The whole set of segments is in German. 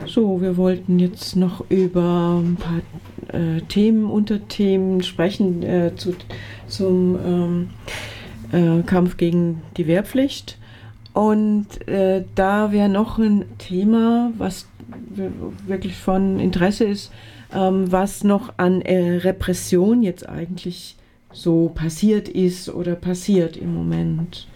So, wir wollten jetzt noch über ein paar Unterthemen sprechen zum Kampf gegen die Wehrpflicht. Und da wäre noch ein Thema, was wirklich von Interesse ist, was noch an Repression jetzt eigentlich so passiert ist oder passiert im Moment.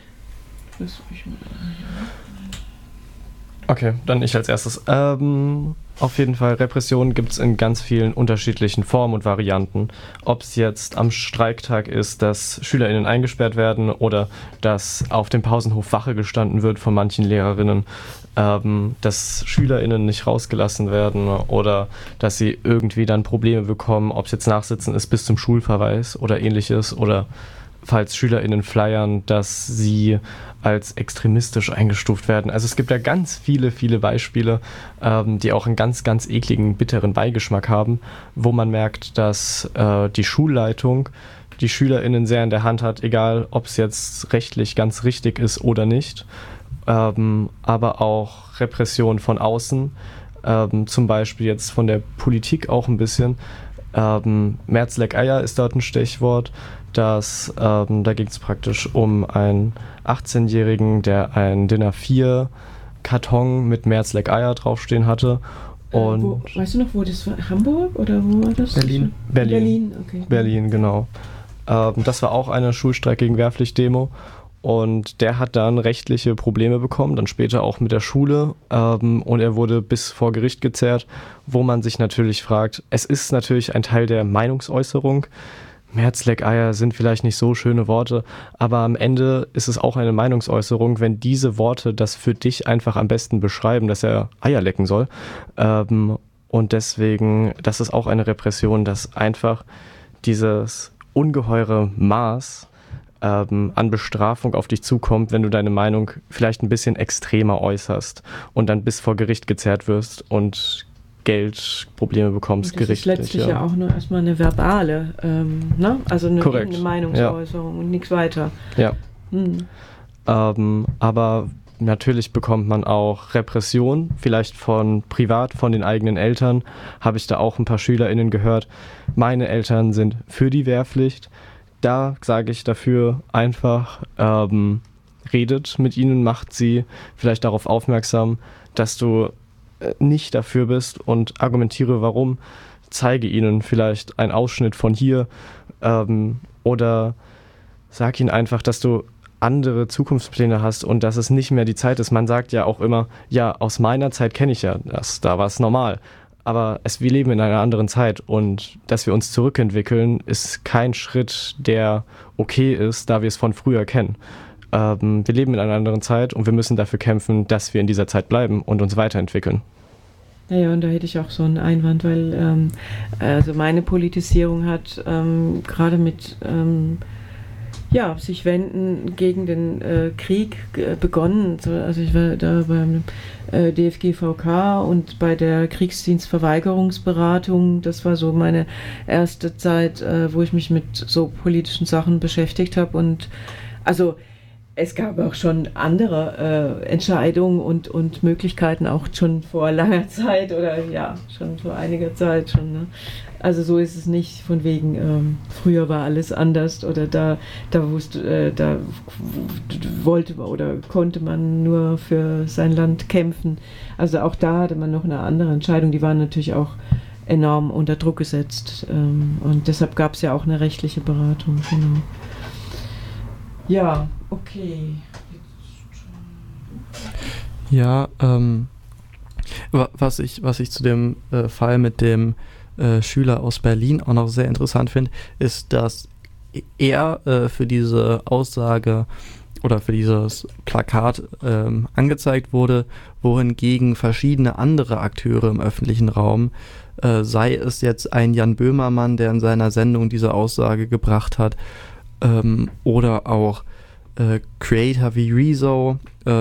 Okay, dann ich als erstes. Auf jeden Fall, Repression gibt es in ganz vielen unterschiedlichen Formen und Varianten. Ob es jetzt am Streiktag ist, dass SchülerInnen eingesperrt werden oder dass auf dem Pausenhof Wache gestanden wird von manchen Lehrerinnen, dass SchülerInnen nicht rausgelassen werden oder dass sie irgendwie dann Probleme bekommen, ob es jetzt Nachsitzen ist bis zum Schulverweis oder ähnliches oder falls SchülerInnen flyern, dass sie als extremistisch eingestuft werden. Also es gibt da ganz viele Beispiele, die auch einen ganz, ganz ekligen, bitteren Beigeschmack haben, wo man merkt, dass die Schulleitung die SchülerInnen sehr in der Hand hat, egal ob es jetzt rechtlich ganz richtig ist oder nicht, aber auch Repression von außen, zum Beispiel jetzt von der Politik auch ein bisschen. Merz leck Eier ist dort ein Stichwort. Da ging es praktisch um einen 18-Jährigen, der einen DIN A4-Karton mit Merz leck Eier draufstehen hatte. Und weißt du noch, wo das war? Hamburg oder wo war das? Berlin, okay. Berlin, genau. Das war auch eine Schulstreik gegen Wehrpflicht-Demo. Und der hat dann rechtliche Probleme bekommen, dann später auch mit der Schule. Und er wurde bis vor Gericht gezerrt, wo man sich natürlich fragt, es ist natürlich ein Teil der Meinungsäußerung. Merz leck Eier sind vielleicht nicht so schöne Worte, aber am Ende ist es auch eine Meinungsäußerung, wenn diese Worte das für dich einfach am besten beschreiben, dass er Eier lecken soll. Und deswegen, das ist auch eine Repression, dass einfach dieses ungeheure Maß an Bestrafung auf dich zukommt, wenn du deine Meinung vielleicht ein bisschen extremer äußerst und dann bis vor Gericht gezerrt wirst und Geldprobleme bekommst, gerichtlich. Das ist letztlich ja auch nur erstmal eine verbale, ne? Also eine Meinungsäußerung und nichts weiter. Ja. Aber natürlich bekommt man auch Repression, vielleicht von den eigenen Eltern. Habe ich da auch ein paar SchülerInnen gehört. Meine Eltern sind für die Wehrpflicht. Da sage ich dafür einfach, redet mit ihnen, macht sie vielleicht darauf aufmerksam, dass du nicht dafür bist und argumentiere warum, zeige ihnen vielleicht einen Ausschnitt von hier oder sag ihnen einfach, dass du andere Zukunftspläne hast und dass es nicht mehr die Zeit ist. Man sagt ja auch immer, ja, aus meiner Zeit kenne ich ja das, da war es normal. Aber wir leben in einer anderen Zeit und dass wir uns zurückentwickeln, ist kein Schritt, der okay ist, da wir es von früher kennen. Wir leben in einer anderen Zeit und wir müssen dafür kämpfen, dass wir in dieser Zeit bleiben und uns weiterentwickeln. Ja, und da hätte ich auch so einen Einwand, weil also meine Politisierung hat gerade mit sich wenden gegen den Krieg begonnen. Also ich war da beim DFGVK und bei der Kriegsdienstverweigerungsberatung. Das war so meine erste Zeit, wo ich mich mit so politischen Sachen beschäftigt habe. Und also es gab auch schon andere Entscheidungen und Möglichkeiten, auch schon vor langer Zeit oder ja, schon vor einiger Zeit schon. Ne? Also so ist es nicht von wegen, früher war alles anders oder da wollte oder konnte man nur für sein Land kämpfen. Also auch da hatte man noch eine andere Entscheidung, die waren natürlich auch enorm unter Druck gesetzt und deshalb gab es ja auch eine rechtliche Beratung. Genau. Ja, okay. Ja, was ich zu dem Fall mit dem Schüler aus Berlin auch noch sehr interessant finde, ist, dass er für diese Aussage oder für dieses Plakat angezeigt wurde, wohingegen verschiedene andere Akteure im öffentlichen Raum, sei es jetzt ein Jan Böhmermann, der in seiner Sendung diese Aussage gebracht hat, oder auch Creator wie Rezo,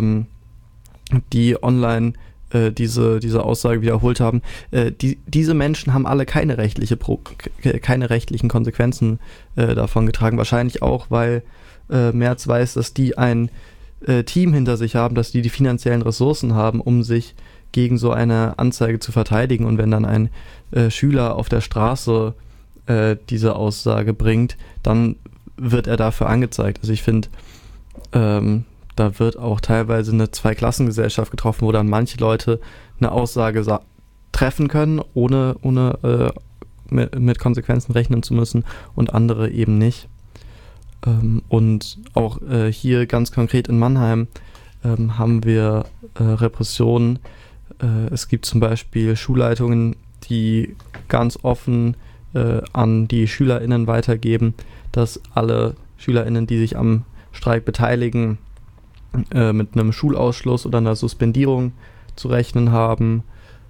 die online diese Aussage wiederholt haben. Diese Menschen haben alle keine rechtlichen Konsequenzen davon getragen. Wahrscheinlich auch, weil Merz weiß, dass die ein Team hinter sich haben, dass die finanziellen Ressourcen haben, um sich gegen so eine Anzeige zu verteidigen. Und wenn dann ein Schüler auf der Straße diese Aussage bringt, dann wird er dafür angezeigt. Also ich finde, da wird auch teilweise eine Zweiklassengesellschaft getroffen, wo dann manche Leute eine Aussage treffen können, ohne mit Konsequenzen rechnen zu müssen, und andere eben nicht. Und auch hier ganz konkret in Mannheim haben wir Repressionen. Es gibt zum Beispiel Schulleitungen, die ganz offen an die SchülerInnen weitergeben, dass alle SchülerInnen, die sich am Streik beteiligen, mit einem Schulausschluss oder einer Suspendierung zu rechnen haben.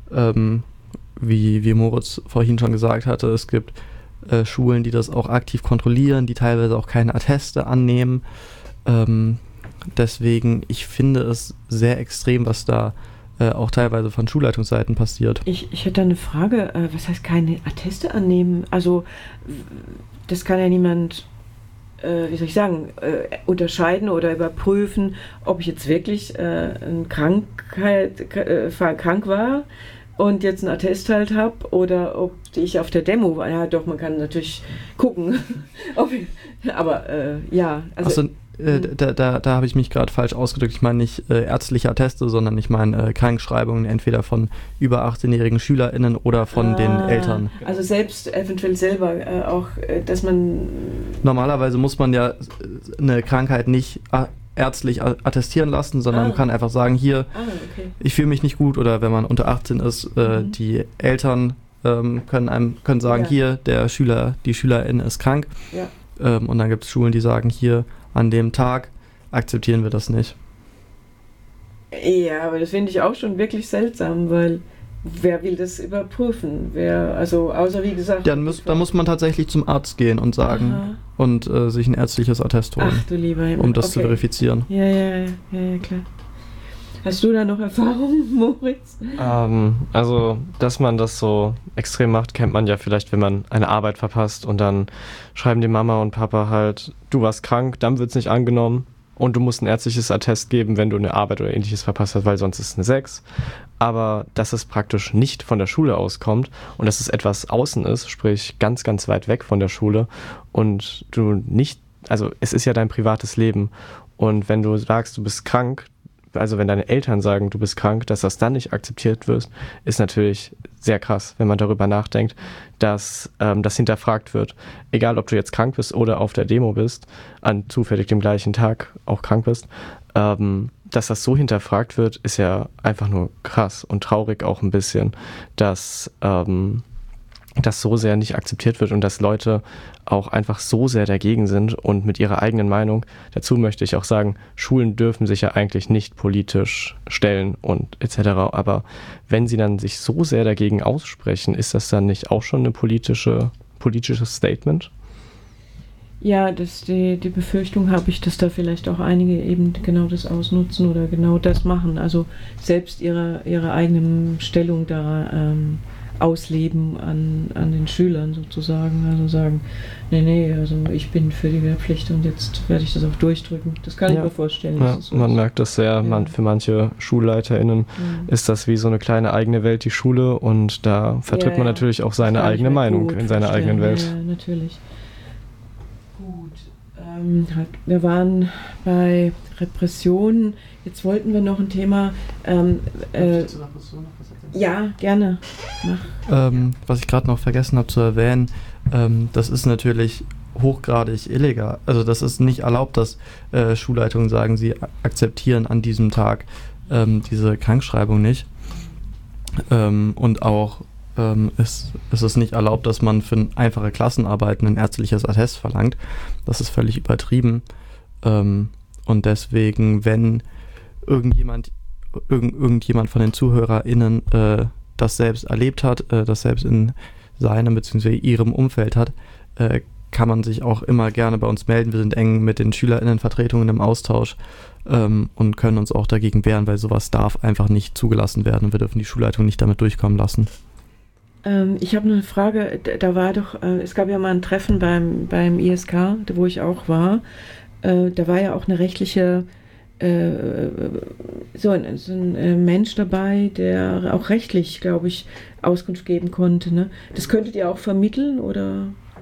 Wie Moritz vorhin schon gesagt hatte, es gibt Schulen, die das auch aktiv kontrollieren, die teilweise auch keine Atteste annehmen. Deswegen, ich finde es sehr extrem, was da auch teilweise von Schulleitungsseiten passiert. Ich hätte eine Frage, was heißt keine Atteste annehmen? Also das kann ja niemand, wie soll ich sagen, unterscheiden oder überprüfen, ob ich jetzt wirklich krank war und jetzt einen Attest halt habe oder ob ich auf der Demo war. Ja doch, man kann natürlich gucken. Aber ja, also da habe ich mich gerade falsch ausgedrückt. Ich meine nicht ärztliche Atteste, sondern ich meine Krankschreibungen entweder von über 18-jährigen SchülerInnen oder von den Eltern. Also selbst eventuell selber auch, dass man... Normalerweise muss man ja eine Krankheit nicht ärztlich attestieren lassen, sondern man kann einfach sagen, hier, okay, ich fühle mich nicht gut, oder wenn man unter 18 ist, die Eltern können sagen, hier, die Schülerin ist krank. Ja. Und dann gibt es Schulen, die sagen, hier, an dem Tag akzeptieren wir das nicht. Ja, aber das finde ich auch schon wirklich seltsam, weil wer will das überprüfen? Also außer wie gesagt... Dann muss man tatsächlich zum Arzt gehen und sagen und sich ein ärztliches Attest holen, ach, du lieber Himmel, um das zu verifizieren. Ja, klar. Hast du da noch Erfahrung, Moritz? Also, dass man das so extrem macht, kennt man ja vielleicht, wenn man eine Arbeit verpasst und dann schreiben die Mama und Papa halt, du warst krank, dann wird es nicht angenommen und du musst ein ärztliches Attest geben, wenn du eine Arbeit oder ähnliches verpasst hast, weil sonst ist es eine 6. Aber dass es praktisch nicht von der Schule auskommt und dass es etwas außen ist, sprich ganz, ganz weit weg von der Schule und du nicht, also es ist ja dein privates Leben, und wenn du sagst, du bist krank, also wenn deine Eltern sagen, du bist krank, dass das dann nicht akzeptiert wird, ist natürlich sehr krass, wenn man darüber nachdenkt, dass das hinterfragt wird. Egal, ob du jetzt krank bist oder auf der Demo bist, an zufällig dem gleichen Tag auch krank bist, dass das so hinterfragt wird, ist ja einfach nur krass und traurig auch ein bisschen, dass das so sehr nicht akzeptiert wird und dass Leute auch einfach so sehr dagegen sind und mit ihrer eigenen Meinung. Dazu möchte ich auch sagen, Schulen dürfen sich ja eigentlich nicht politisch stellen und etc. Aber wenn sie dann sich so sehr dagegen aussprechen, ist das dann nicht auch schon ein politisches Statement? Ja, die Befürchtung habe ich, dass da vielleicht auch einige eben genau das ausnutzen oder genau das machen. Also selbst ihre eigene Stellung da ausleben an den Schülern sozusagen. Also sagen, nee, also ich bin für die Wehrpflicht und jetzt werde ich das auch durchdrücken. Das kann ich mir vorstellen. Ja, man merkt das sehr. Ja. Für manche SchulleiterInnen ist das wie so eine kleine eigene Welt, die Schule, und da vertritt man natürlich auch seine eigene Meinung in seiner eigenen Welt. Ja, natürlich. Gut. Wir waren bei Repressionen. Jetzt wollten wir noch ein Thema. Ja, gerne. Was ich gerade noch vergessen habe zu erwähnen, das ist natürlich hochgradig illegal. Also das ist nicht erlaubt, dass Schulleitungen sagen, sie akzeptieren an diesem Tag diese Krankschreibung nicht. Und auch es ist nicht erlaubt, dass man für einfache Klassenarbeiten ein ärztliches Attest verlangt. Das ist völlig übertrieben. Und deswegen, wenn irgendjemand von den ZuhörerInnen das selbst erlebt hat, das selbst in seinem bzw. ihrem Umfeld hat, kann man sich auch immer gerne bei uns melden. Wir sind eng mit den SchülerInnenvertretungen im Austausch und können uns auch dagegen wehren, weil sowas darf einfach nicht zugelassen werden und wir dürfen die Schulleitung nicht damit durchkommen lassen. Ich habe eine Frage, da war doch, es gab ja mal ein Treffen beim ISK, wo ich auch war, da war ja auch eine rechtliche so ein Mensch dabei, der auch rechtlich, glaube ich, Auskunft geben konnte. Ne? Das könntet ihr auch vermitteln, oder?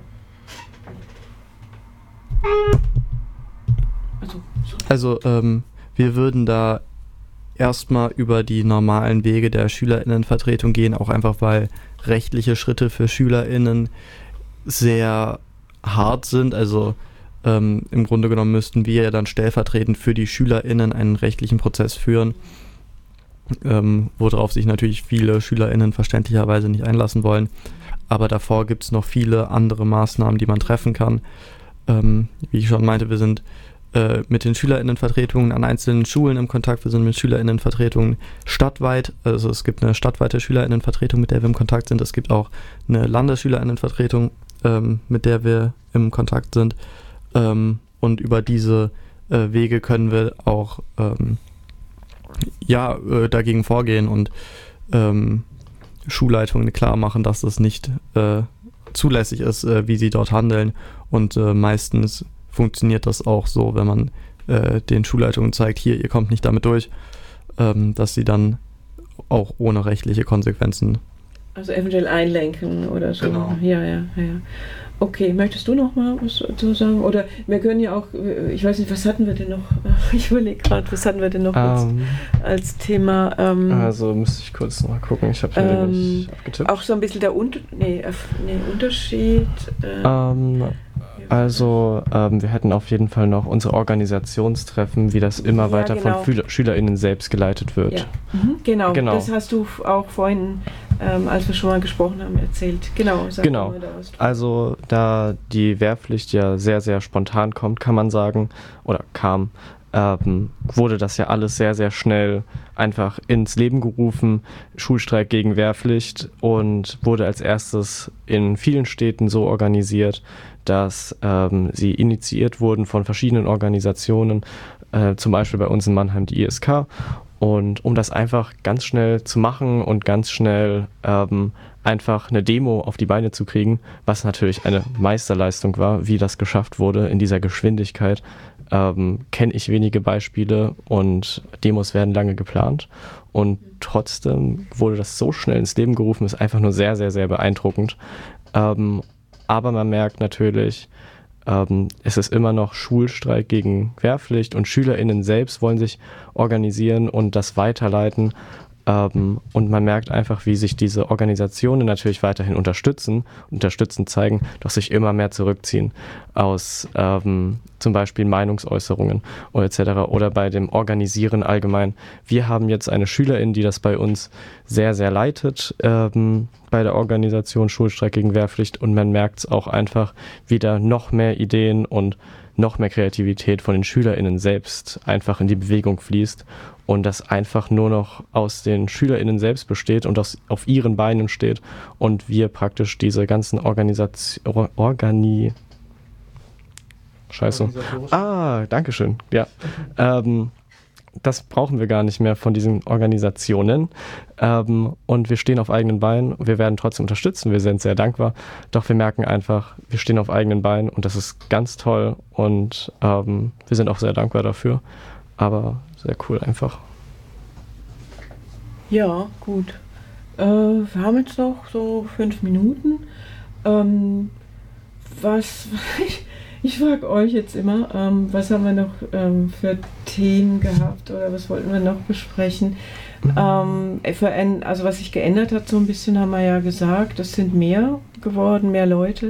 Also wir würden da erstmal über die normalen Wege der SchülerInnenvertretung gehen, auch einfach weil rechtliche Schritte für SchülerInnen sehr hart sind. Also im Grunde genommen müssten wir ja dann stellvertretend für die SchülerInnen einen rechtlichen Prozess führen, worauf sich natürlich viele SchülerInnen verständlicherweise nicht einlassen wollen. Aber davor gibt es noch viele andere Maßnahmen, die man treffen kann. Wie ich schon meinte, wir sind mit den SchülerInnenvertretungen an einzelnen Schulen im Kontakt. Wir sind mit SchülerInnenvertretungen stadtweit. Also es gibt eine stadtweite SchülerInnenvertretung, mit der wir im Kontakt sind. Es gibt auch eine Landesschülerinnenvertretung, mit der wir im Kontakt sind. Und über diese Wege können wir auch dagegen vorgehen und Schulleitungen klar machen, dass das nicht zulässig ist, wie sie dort handeln. Und meistens funktioniert das auch so, wenn man den Schulleitungen zeigt, hier, ihr kommt nicht damit durch, dass sie dann auch ohne rechtliche Konsequenzen. Also eventuell einlenken oder so. Genau. Ja. Okay, möchtest du noch mal was dazu sagen? Oder wir können ja auch, ich weiß nicht, was hatten wir denn noch? Ich überlege gerade, was hatten wir denn noch als Thema? Also müsste ich kurz mal gucken, ich habe hier nicht abgetippt. Auch so ein bisschen der Unterschied. Wir hätten auf jeden Fall noch unsere Organisationstreffen, wie das immer weiter von SchülerInnen selbst geleitet wird. Ja. Genau, das hast du auch vorhin, als wir schon mal gesprochen haben, erzählt. Genau. Also da die Wehrpflicht ja sehr, sehr spontan kommt, kann man sagen, oder kam, wurde das ja alles sehr, sehr schnell einfach ins Leben gerufen, Schulstreik gegen Wehrpflicht, und wurde als erstes in vielen Städten so organisiert, dass sie initiiert wurden von verschiedenen Organisationen, zum Beispiel bei uns in Mannheim die ISK. Und um das einfach ganz schnell zu machen und ganz schnell einfach eine Demo auf die Beine zu kriegen, was natürlich eine Meisterleistung war, wie das geschafft wurde in dieser Geschwindigkeit, kenne ich wenige Beispiele, und Demos werden lange geplant. Und trotzdem wurde das so schnell ins Leben gerufen, ist einfach nur sehr, sehr, sehr beeindruckend. Aber man merkt natürlich, es ist immer noch Schulstreik gegen Wehrpflicht, und SchülerInnen selbst wollen sich organisieren und das weiterleiten. Und man merkt einfach, wie sich diese Organisationen natürlich weiterhin unterstützend zeigen, doch sich immer mehr zurückziehen aus zum Beispiel Meinungsäußerungen oder etc. oder bei dem Organisieren allgemein. Wir haben jetzt eine Schülerin, die das bei uns sehr, sehr leitet, bei der Organisation Schulstreik gegen Wehrpflicht, und man merkt es auch einfach, wie da noch mehr Ideen und noch mehr Kreativität von den SchülerInnen selbst einfach in die Bewegung fließt und das einfach nur noch aus den SchülerInnen selbst besteht und auf ihren Beinen steht, und wir praktisch diese ganzen Dankeschön. Ja. Das brauchen wir gar nicht mehr von diesen Organisationen. Und wir stehen auf eigenen Beinen. Wir werden trotzdem unterstützen. Wir sind sehr dankbar. Doch wir merken einfach, wir stehen auf eigenen Beinen, und das ist ganz toll. Und wir sind auch sehr dankbar dafür. Aber sehr cool einfach. Ja, gut. Wir haben jetzt noch so 5 Minuten. Ich frage euch jetzt immer, was haben wir noch für Themen gehabt oder was wollten wir noch besprechen? Also was sich geändert hat so ein bisschen, haben wir ja gesagt, es sind mehr geworden, mehr Leute.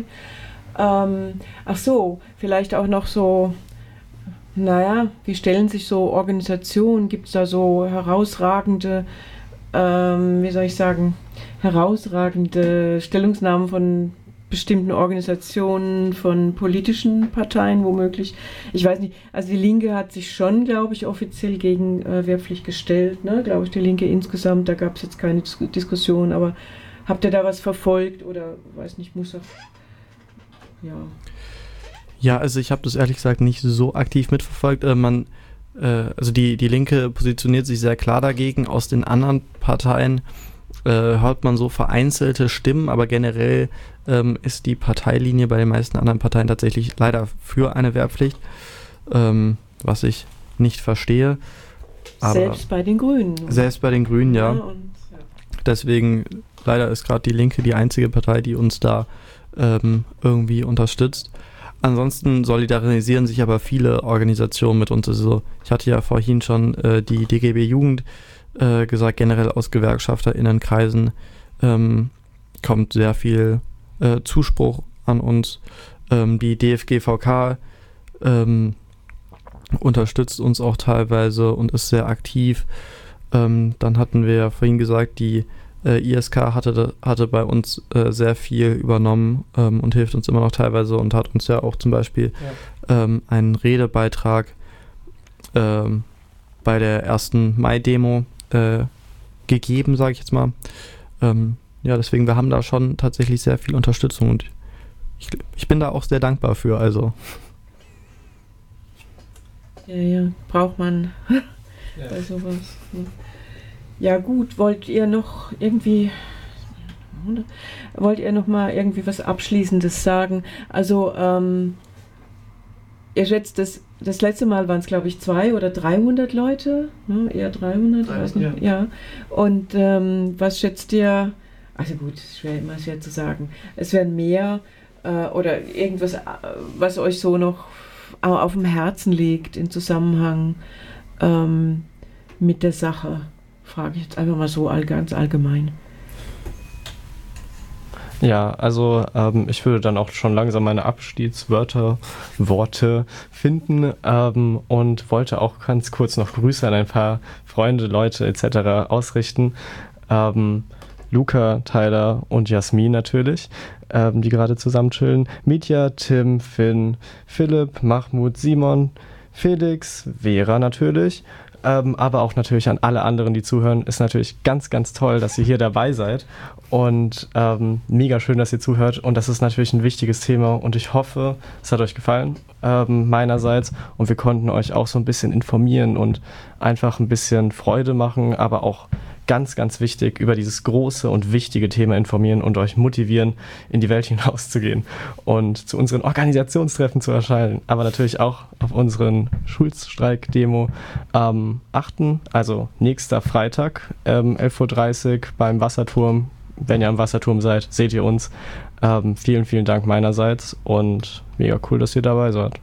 Vielleicht auch noch so, wie stellen sich so Organisationen, gibt es da so herausragende Stellungnahmen von bestimmten Organisationen, von politischen Parteien womöglich. Ich weiß nicht, also die Linke hat sich schon, glaube ich, offiziell gegen Wehrpflicht gestellt, ne? Glaube ich, die Linke insgesamt, da gab es jetzt keine Diskussion, aber habt ihr da was verfolgt oder, weiß nicht, Ja, also ich habe das ehrlich gesagt nicht so aktiv mitverfolgt. Also die Linke positioniert sich sehr klar dagegen. Aus den anderen Parteien hört man so vereinzelte Stimmen, aber generell ist die Parteilinie bei den meisten anderen Parteien tatsächlich leider für eine Wehrpflicht, was ich nicht verstehe. Aber selbst bei den Grünen. Selbst bei den Grünen, ja. Deswegen, leider ist gerade die Linke die einzige Partei, die uns da irgendwie unterstützt. Ansonsten solidarisieren sich aber viele Organisationen mit uns. Also ich hatte ja vorhin schon die DGB Jugend gesagt, generell aus GewerkschafterInnenkreisen kommt sehr viel Zuspruch an uns. Die DFGVK unterstützt uns auch teilweise und ist sehr aktiv. Dann hatten wir ja vorhin gesagt, die ISK hatte bei uns sehr viel übernommen und hilft uns immer noch teilweise und hat uns ja auch zum Beispiel einen Redebeitrag bei der ersten Mai-Demo gegeben, sage ich jetzt mal. Ja, deswegen, wir haben da schon tatsächlich sehr viel Unterstützung und ich bin da auch sehr dankbar für, also. Ja, braucht man bei sowas. Ja gut, wollt ihr noch mal irgendwie was Abschließendes sagen? Also, ihr schätzt, das letzte Mal waren es, glaube ich, 200 oder 300 Leute, ne? Eher 300, weiß nicht. Ja. Und was schätzt ihr? Also gut, ist schwer zu sagen. Es werden mehr oder irgendwas, was euch so noch auf dem Herzen liegt im Zusammenhang mit der Sache. Frage ich jetzt einfach mal so ganz allgemein. Ja, also ich würde dann auch schon langsam meine Worte finden und wollte auch ganz kurz noch Grüße an ein paar Freunde, Leute etc. ausrichten. Luca, Tyler und Jasmin natürlich, die gerade zusammen chillen. Mitya, Tim, Finn, Philipp, Mahmoud, Simon, Felix, Vera natürlich. Aber auch natürlich an alle anderen, die zuhören. Ist natürlich ganz, ganz toll, dass ihr hier dabei seid und mega schön, dass ihr zuhört und das ist natürlich ein wichtiges Thema und ich hoffe, es hat euch gefallen meinerseits und wir konnten euch auch so ein bisschen informieren und einfach ein bisschen Freude machen, aber auch ganz, ganz wichtig, über dieses große und wichtige Thema informieren und euch motivieren, in die Welt hinauszugehen und zu unseren Organisationstreffen zu erscheinen, aber natürlich auch auf unseren Schulstreik-Demo am 8., also nächster Freitag, 11.30 Uhr beim Wasserturm. Wenn ihr am Wasserturm seid, seht ihr uns. Vielen, vielen Dank meinerseits und mega cool, dass ihr dabei seid.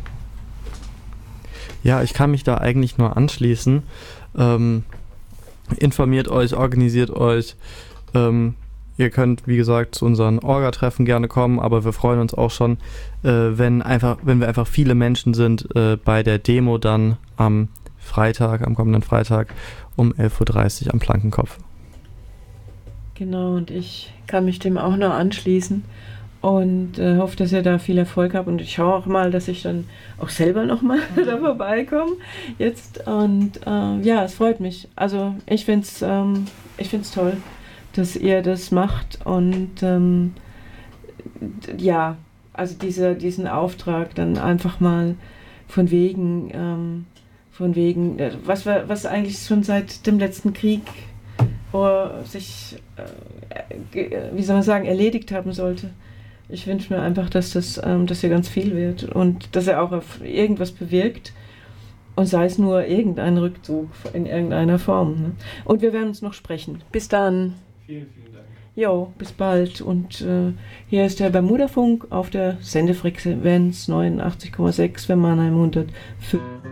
Ja, ich kann mich da eigentlich nur anschließen. Informiert euch, organisiert euch. Ihr könnt, wie gesagt, zu unseren Orga-Treffen gerne kommen, aber wir freuen uns auch schon, wenn wir einfach viele Menschen sind bei der Demo dann am kommenden Freitag um 11.30 Uhr am Plankenkopf. Genau, und ich kann mich dem auch noch anschließen und hoffe, dass ihr da viel Erfolg habt und ich schaue auch mal, dass ich dann auch selber nochmal da vorbeikomme jetzt und ja, es freut mich. Also ich find's toll, dass ihr das macht und ja, also diesen Auftrag dann einfach mal von wegen, was eigentlich schon seit dem letzten Krieg sich, wie soll man sagen, erledigt haben sollte. Ich wünsche mir einfach, dass hier ganz viel wird und dass er auch auf irgendwas bewirkt und sei es nur irgendein Rückzug in irgendeiner Form. Ne? Und wir werden uns noch sprechen. Bis dann. Vielen, vielen Dank. Jo, bis bald. Und hier ist der Bermuda-Funk auf der Sendefrequenz 89,6 für Mannheim 105.